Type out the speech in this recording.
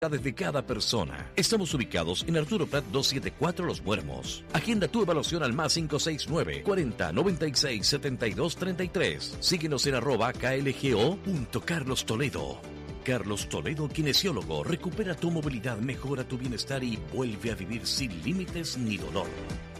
de cada persona. Estamos ubicados en Arturo Prat 274 Los Muermos. Agenda tu evaluación al más 569 40 96 72 33. Síguenos en @klgo.Carlos Toledo. Carlos Toledo, kinesiólogo. Recupera tu movilidad, mejora tu bienestar y vuelve a vivir sin límites ni dolor.